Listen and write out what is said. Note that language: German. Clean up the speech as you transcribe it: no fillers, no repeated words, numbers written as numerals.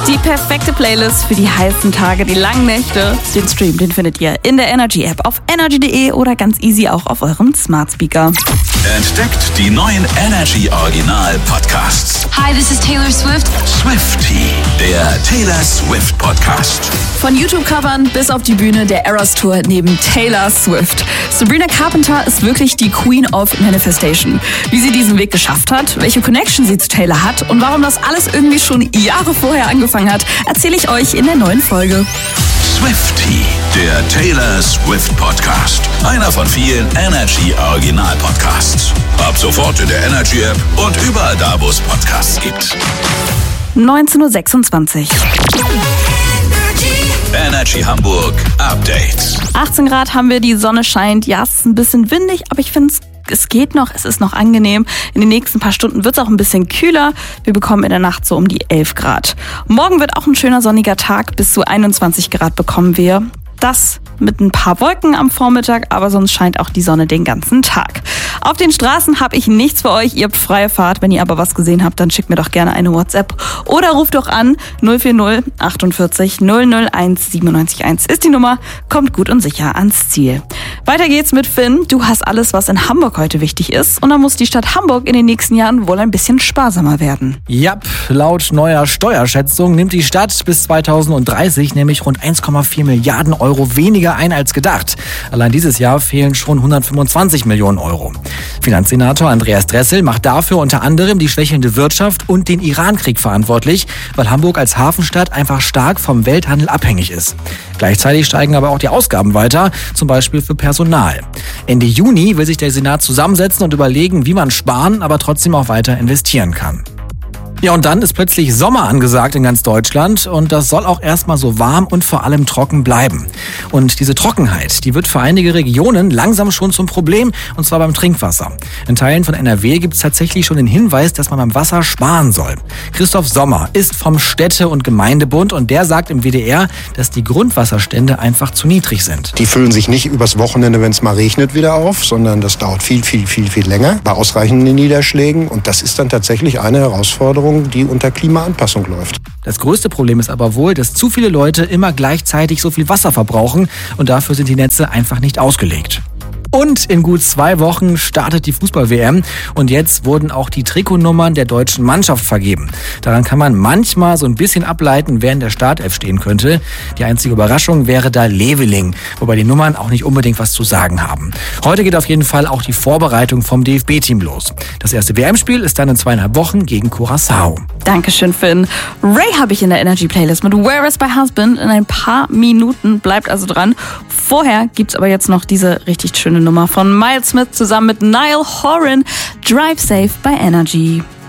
Die perfekte Playlist für die heißen Tage, die langen Nächte. Den Stream, den findet ihr in der Energy App auf energy.de oder ganz easy auch auf eurem Smart Speaker. Entdeckt die neuen Energy Original Podcasts. Hi, this is Taylor Swift. Swiftie, der Taylor Swift Podcast. Von YouTube-Covern bis auf die Bühne der Eras Tour neben Taylor Swift. Sabrina Carpenter ist wirklich die Queen of Manifestation. Wie sie diesen Weg geschafft hat, welche Connection sie zu Taylor hat und warum das alles irgendwie schon Jahre vorher angefangen hat, erzähle ich euch in der neuen Folge. Swiftie, der Taylor Swift Podcast. Einer von vielen Energy Original Podcasts. Ab sofort in der Energy App und überall da, wo es Podcasts gibt. 19.26 Uhr. Energy Hamburg Update. 18 Grad haben wir, die Sonne scheint. Ja, es ist ein bisschen windig, aber ich finde es geht noch, es ist noch angenehm. In den nächsten paar Stunden wird es auch ein bisschen kühler. Wir bekommen in der Nacht so um die 11 Grad. Morgen wird auch ein schöner sonniger Tag. Bis zu 21 Grad bekommen wir. Das mit ein paar Wolken am Vormittag, aber sonst scheint auch die Sonne den ganzen Tag. Auf den Straßen habe ich nichts für euch. Ihr habt freie Fahrt. Wenn ihr aber was gesehen habt, dann schickt mir doch gerne eine WhatsApp oder ruft doch an 040 48 001 97 ist die Nummer. Kommt gut und sicher ans Ziel. Weiter geht's mit Finn. Du hast alles, was in Hamburg heute wichtig ist. Und dann muss die Stadt Hamburg in den nächsten Jahren wohl ein bisschen sparsamer werden. Jap, laut neuer Steuerschätzung nimmt die Stadt bis 2030 nämlich rund 1,4 Milliarden Euro weniger ein als gedacht. Allein dieses Jahr fehlen schon 125 Millionen Euro. Finanzsenator Andreas Dressel macht dafür unter anderem die schwächelnde Wirtschaft und den Irankrieg verantwortlich, weil Hamburg als Hafenstadt einfach stark vom Welthandel abhängig ist. Gleichzeitig steigen aber auch die Ausgaben weiter, zum Beispiel für Personal. Ende Juni will sich der Senat zusammensetzen und überlegen, wie man sparen, aber trotzdem auch weiter investieren kann. Ja, und dann ist plötzlich Sommer angesagt in ganz Deutschland und das soll auch erstmal so warm und vor allem trocken bleiben. Und diese Trockenheit, die wird für einige Regionen langsam schon zum Problem, und zwar beim Trinkwasser. In Teilen von NRW gibt es tatsächlich schon den Hinweis, dass man beim Wasser sparen soll. Christoph Sommer ist vom Städte- und Gemeindebund und der sagt im WDR, dass die Grundwasserstände einfach zu niedrig sind. Die füllen sich nicht übers Wochenende, wenn es mal regnet, wieder auf, sondern das dauert viel länger bei ausreichenden Niederschlägen und das ist dann tatsächlich eine Herausforderung, die unter Klimaanpassung läuft. Das größte Problem ist aber wohl, dass zu viele Leute immer gleichzeitig so viel Wasser verbrauchen und dafür sind die Netze einfach nicht ausgelegt. Und in gut 2 Wochen startet die Fußball-WM und jetzt wurden auch die Trikotnummern der deutschen Mannschaft vergeben. Daran kann man manchmal so ein bisschen ableiten, wer in der Startelf stehen könnte. Die einzige Überraschung wäre da Leveling, wobei die Nummern auch nicht unbedingt was zu sagen haben. Heute geht auf jeden Fall auch die Vorbereitung vom DFB-Team los. Das erste WM-Spiel ist dann in 2,5 Wochen gegen Curaçao. Dankeschön, Finn. Ray habe ich in der Energy Playlist mit Where is my husband in ein paar Minuten. Bleibt also dran. Vorher gibt's aber jetzt noch diese richtig schöne Nummer von Miles Smith zusammen mit Niall Horan. Drive Safe bei Energy.